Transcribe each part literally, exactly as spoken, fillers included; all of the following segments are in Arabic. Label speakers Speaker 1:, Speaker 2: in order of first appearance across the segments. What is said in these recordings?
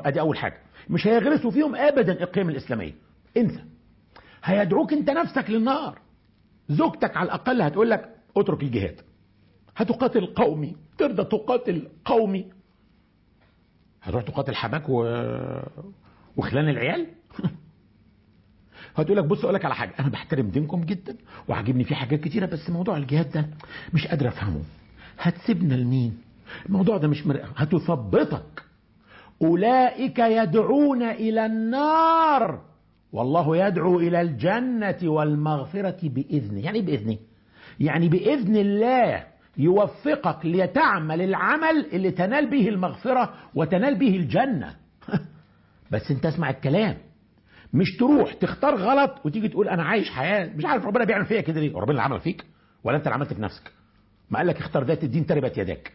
Speaker 1: ادي اول حاجه. مش هيغرسوا فيهم ابدا القيم الاسلاميه، انسى. هيدعوك انت نفسك للنار. زوجتك على الاقل هتقول لك اترك الجهاد، هتقاتل قومي، ترضى تقاتل قومي؟ هتروح تقاتل حماك و... وخلان العيال؟ هتقول لك بص اقول لك على حاجه، انا بحترم دينكم جدا وعاجبني فيه حاجات كتيره، بس موضوع الجهاد ده مش قادر افهمه. هتسيبنا لمين؟ الموضوع ده مش مرئة. هتثبطك. اولئك يدعون الى النار والله يدعو الى الجنه والمغفره باذنه. يعني باذنه، يعني باذن الله يوفقك لتعمل العمل اللي تنال به المغفره وتنال به الجنه. بس انت اسمع الكلام، مش تروح تختار غلط وتيجي تقول انا عايش حياه مش عارف ربنا بيعمل فيا كده ليه. ربنا اللي عمل فيك ولا انت اللي عملت في نفسك؟ ما قال لك اختار ذات الدين تربت يداك.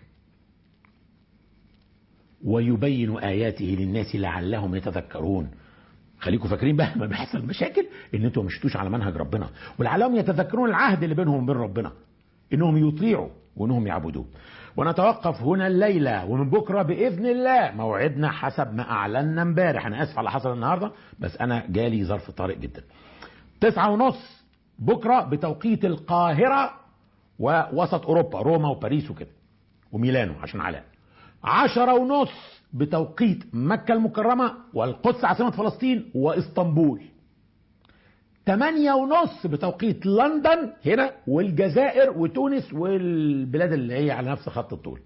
Speaker 1: ويبين اياته للناس لعلهم يتذكرون. خليكم فاكرين بقى ما بيحصل مشاكل ان انتوا مشيتوش على منهج ربنا، ولعلهم يتذكرون العهد اللي بينهم وبين ربنا، انهم يطيعوا وانهم يعبدوه. ونتوقف هنا الليلة، ومن بكرة بإذن الله موعدنا حسب ما أعلنا امبارح. أنا آسف على حصل النهاردة، بس أنا جالي ظرف طارئ جدا. تسعة ونص بكرة بتوقيت القاهرة ووسط أوروبا، روما وباريس وكده وميلانو عشان علاء. عشرة ونص بتوقيت مكة المكرمة والقدس عاصمة فلسطين وإسطنبول. تمانية ونص بتوقيت لندن هنا والجزائر وتونس والبلاد اللي هي على نفس خط الطول.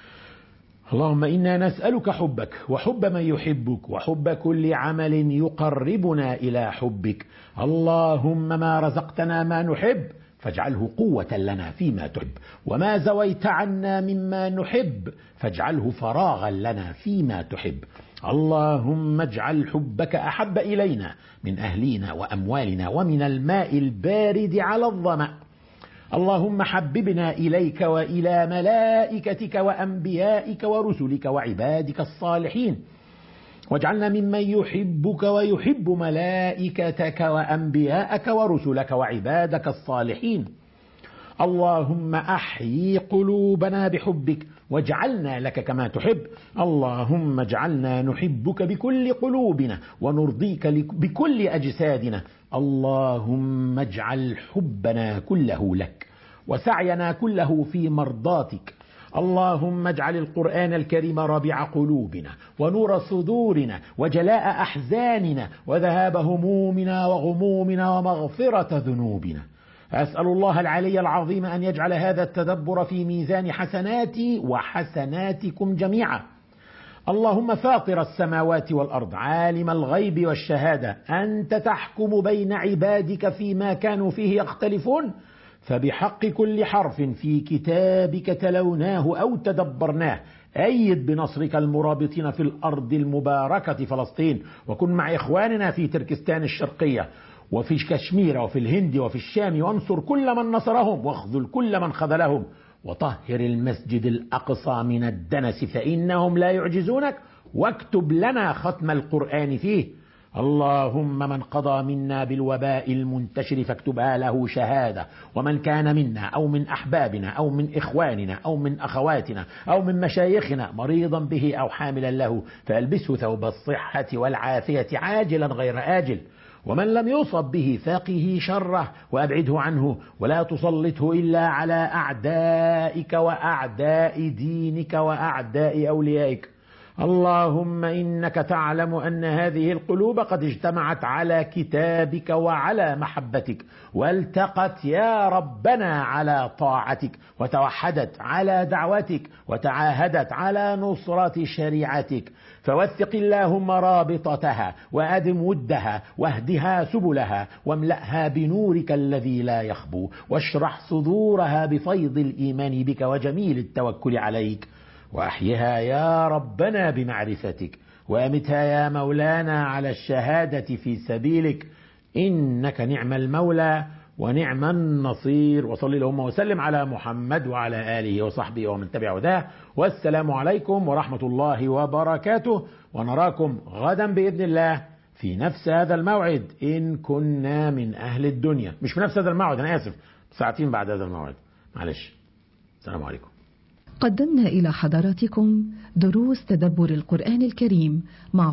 Speaker 1: اللهم إنا نسألك حبك وحب من يحبك وحب كل عمل يقربنا إلى حبك. اللهم ما رزقتنا ما نحب فاجعله قوة لنا فيما تحب، وما زويت عنا مما نحب فاجعله فراغا لنا فيما تحب. اللهم اجعل حبك أحب إلينا من أهلنا وأموالنا ومن الماء البارد على الظمأ. اللهم حببنا إليك وإلى ملائكتك وأنبيائك ورسلك وعبادك الصالحين، واجعلنا ممن يحبك ويحب ملائكتك وأنبياءك ورسلك وعبادك الصالحين. اللهم أحيي قلوبنا بحبك واجعلنا لك كما تحب. اللهم اجعلنا نحبك بكل قلوبنا ونرضيك بكل أجسادنا. اللهم اجعل حبنا كله لك وسعينا كله في مرضاتك. اللهم اجعل القرآن الكريم ربيع قلوبنا ونور صدورنا وجلاء أحزاننا وذهاب همومنا وغمومنا ومغفرة ذنوبنا. أسأل الله العلي العظيم أن يجعل هذا التدبر في ميزان حسناتي وحسناتكم جميعا. اللهم فاطر السماوات والأرض عالم الغيب والشهادة، أنت تحكم بين عبادك فيما كانوا فيه يختلفون، فبحق كل حرف في كتابك تلوناه أو تدبرناه أيد بنصرك المرابطين في الأرض المباركة فلسطين، وكن مع إخواننا في تركستان الشرقية وفي كشمير وفي الهند وفي الشام، وانصر كل من نصرهم واخذل كل من خذلهم، وطهر المسجد الأقصى من الدنس فإنهم لا يعجزونك، واكتب لنا ختم القرآن فيه. اللهم من قضى منا بالوباء المنتشر فاكتبها له شهادة، ومن كان منا أو من أحبابنا أو من إخواننا أو من أخواتنا أو من مشايخنا مريضا به أو حاملا له فألبسه ثوب الصحة والعافية عاجلا غير آجل، ومن لم يصب به فقه شره وأبعده عنه، ولا تسلطه إلا على أعدائك وأعداء دينك وأعداء أوليائك. اللهم إنك تعلم أن هذه القلوب قد اجتمعت على كتابك وعلى محبتك، والتقت يا ربنا على طاعتك، وتوحدت على دعوتك، وتعاهدت على نصرة شريعتك، فوثق اللهم رابطتها وأدم ودها واهدها سبلها واملأها بنورك الذي لا يخبو، واشرح صدورها بفيض الإيمان بك وجميل التوكل عليك، وأحيها يا ربنا بمعرفتك، وأمتها يا مولانا على الشهادة في سبيلك، إنك نعم المولى ونعم النصير. وصلي اللهم وسلم على محمد وعلى آله وصحبه ومن تبع هداه، والسلام عليكم ورحمة الله وبركاته، ونراكم غدا بإذن الله في نفس هذا الموعد إن كنا من أهل الدنيا. مش في نفس هذا الموعد، أنا آسف، ساعتين بعد هذا الموعد، معلش. السلام عليكم.
Speaker 2: قدمنا إلى حضراتكم دروس تدبر القرآن الكريم مع